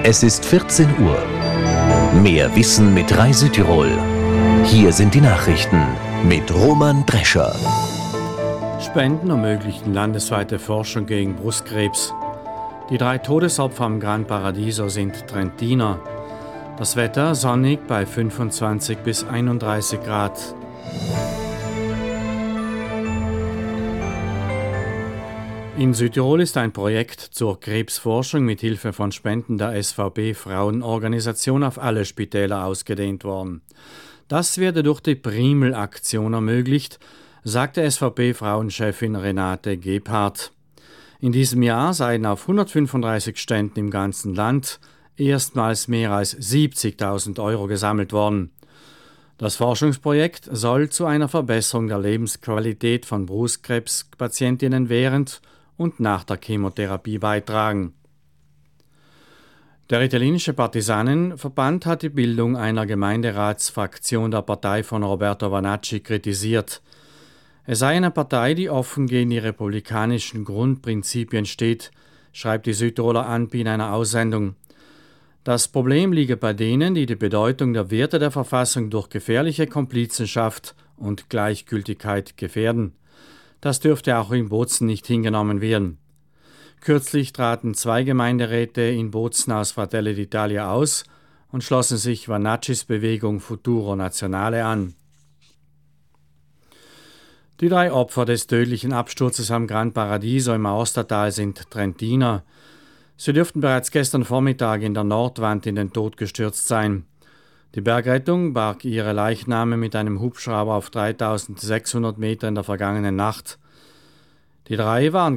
Es ist 14 Uhr. Mehr Wissen mit Rai Südtirol. Hier sind die Nachrichten mit Roman Drescher. Spenden ermöglichen landesweite Forschung gegen Brustkrebs. Die 3 Todesopfer am Gran Paradiso sind Trentiner. Das Wetter sonnig bei 25 bis 31 Grad. In Südtirol ist ein Projekt zur Krebsforschung mit Hilfe von Spenden der SVP Frauenorganisation auf alle Spitäler ausgedehnt worden. Das werde durch die Primel-Aktion ermöglicht, sagte SVP-Frauenchefin Renate Gebhardt. In diesem Jahr seien auf 135 Ständen im ganzen Land erstmals mehr als 70.000 € gesammelt worden. Das Forschungsprojekt soll zu einer Verbesserung der Lebensqualität von Brustkrebspatientinnen während und nach der Chemotherapie beitragen. Der italienische Partisanenverband hat die Bildung einer Gemeinderatsfraktion der Partei von Roberto Vanacci kritisiert. Es sei eine Partei, die offen gegen die republikanischen Grundprinzipien steht, schreibt die Südtiroler Anpi in einer Aussendung. Das Problem liege bei denen, die die Bedeutung der Werte der Verfassung durch gefährliche Komplizenschaft und Gleichgültigkeit gefährden. Das dürfte auch in Bozen nicht hingenommen werden. Kürzlich traten 2 Gemeinderäte in Bozen aus Fratelli d'Italia aus und schlossen sich Vanaccis Bewegung Futuro Nazionale an. Die 3 Opfer des tödlichen Absturzes am Gran Paradiso im Aostatal sind Trentiner. Sie dürften bereits gestern Vormittag in der Nordwand in den Tod gestürzt sein. Die Bergrettung barg ihre Leichname mit einem Hubschrauber auf 3600 Meter in der vergangenen Nacht. Die 3 waren